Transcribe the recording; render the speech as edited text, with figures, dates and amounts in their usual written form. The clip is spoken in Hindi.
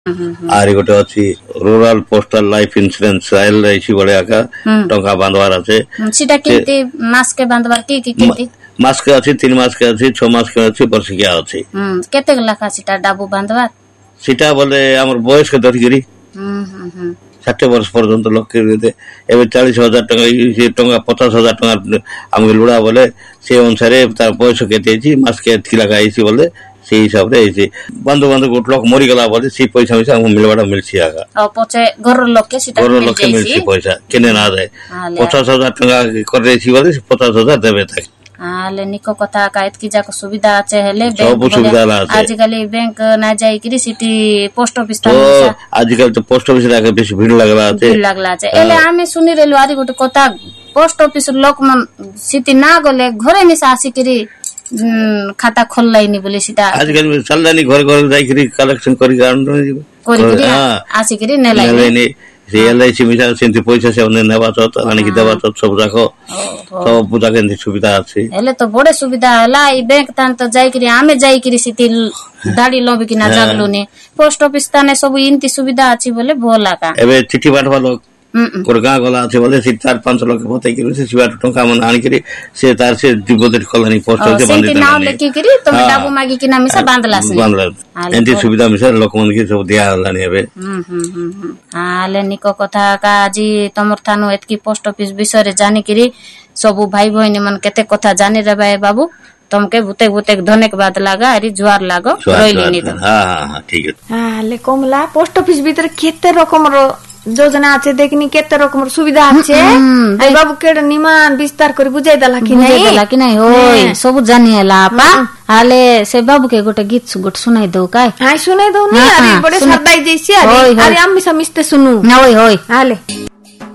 आरी गोटे अच्छी rural postal life insurance LIC भलिया का टंका बांधवार अच्छे सीटा केते मास के बांधवार की केते मास के अच्छी 3 मास के अच्छी 6 मास के अच्छी वर्षिकिया अच्छी केते लाखा सीटा डाबू बांधवार सीटा बोले हमर बयस के धरिगिरी 60 वर्ष पर्यंत लोक के एबे 40,000 टंका 50,000 टंका हमके लुड़ा बोले से अनुसार तार पैसा केते छी मास के थी लगाइसी बोले से हिसाब रे ऐसे बंधु बंधु गोट लोक मरि गला बोले सी पैसा मिसा हम मिलवाड़ा मिलसी आगा और पछे घर लोक के सीटा मिल जाइसी पैसा केने ना जाए 50,000 टंका कर रे छी बोले 50,000 देबे तक ले निको कथा का एतकी जाको सुविधा आछे हेले सब सुविधा लाछे आजकल बैंक ना जाई करी सिटी पोस्ट ऑफिस तो आजकल तो पोस्ट ऑफिस लागे बेसी भीड़ लागला आछे भीड़ लागला आछे एले आमे सुनि रेलु आरी गोटे कथा पोस्ट ऑफिस लोक मन सिटी ना गले घरे मिसा आसी करी खाता खोललाइनी बोले सीधा आजकल चलदानी घर घर जाई करी कलेक्शन करी करी आसी करी नेलाइनी से LIC मिसा सेंति पैसा से उन्हें नेबा चत आनी की देबा चत सब जाको सब पूजा के सुविधा अछि हेले तो बड़े सुविधा हला ई बैंक तान तो जाई करी आमे जाई करी सिटी दाडी लोबी कि ना जागलो ने पोस्ट ऑफिस ताने सब इनती सुविधा अछि बोले भोला का एबे चिट्ठी बाटवा लोग कोरगा गला আছে বলে 4-5 লাখ পতাই করে সে সিবাট টঙ্কা মন আনি করে সে তার সে ডিপোজিট কলানি পোস্ট অফিসে বাঁধি দেনা নাও লেখি করে তুমি ডাবু মাগি কিনা মিসা বাঁধলাস এন্টি সুবিধা মিসা লোক মন কি সব দিয়া হলানি হবে আলে নিকো কথা का আজি तमर थानु एतकी पोस्ट ऑफिस विषय रे जानि करी सब भाई बहन मन केते कथा जानि रे भाई बाबू तुमके बुते बुते धन्यवाद लागा अरे जुआर लागो रोइली नि तो हां ठीक है ले कमला पोस्ट ऑफिस भीतर केते रकम रो योजना আছে देखनी केते रकम सुविधा আছে ए बाबू केड निमान विस्तार करी बुझाई दला कि नहीं होय सब जानि हला आपा हाले से बाबू के गोटे गीत गोट सुनाई दो काय हां सुनाई दो नि अरे बड़े सरदाई जैसी अरे हम मिस्ते सुनु होय होय हाले